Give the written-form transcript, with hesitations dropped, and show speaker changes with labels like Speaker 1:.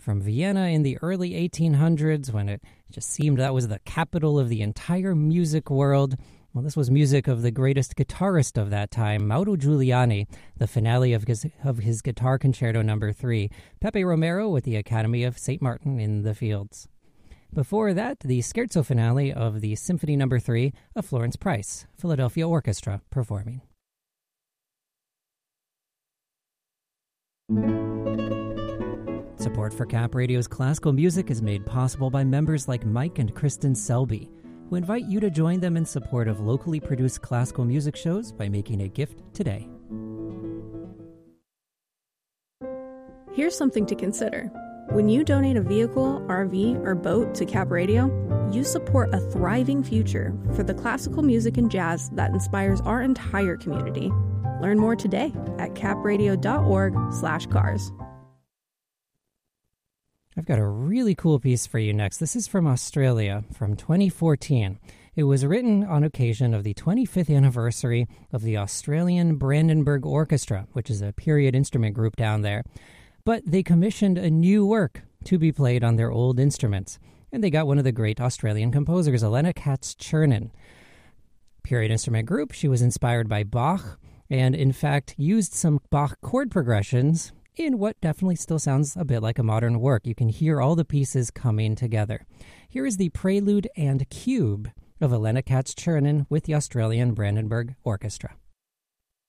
Speaker 1: from Vienna in the early 1800s when it just seemed that was the capital of the entire music world. Well, this was music of the greatest guitarist of that time, Mauro Giuliani, the finale of his Guitar Concerto No. 3, Pepe Romero with the Academy of St. Martin in the Fields. Before that, the scherzo finale of the Symphony No. 3 of Florence Price, Philadelphia Orchestra, performing. Support for Cap Radio's classical music is made possible by members like Mike and Kristen Selby, who invite you to join them in support of locally produced classical music shows by making a gift today.
Speaker 2: Here's something to consider. When you donate a vehicle, RV, or boat to Cap Radio, you support a thriving future for the classical music and jazz that inspires our entire community. Learn more today at capradio.org/cars.
Speaker 1: I've got a really cool piece for you next. This is from Australia, from 2014. It was written on occasion of the 25th anniversary of the Australian Brandenburg Orchestra, which is a period instrument group down there. But they commissioned a new work to be played on their old instruments, and they got one of the great Australian composers, Elena Katz-Chernin. Period instrument group, she was inspired by Bach, and in fact used some Bach chord progressions in what definitely still sounds a bit like a modern work. You can hear all the pieces coming together. Here is the Prelude and Cube of Elena Katz-Chernin with the Australian Brandenburg Orchestra.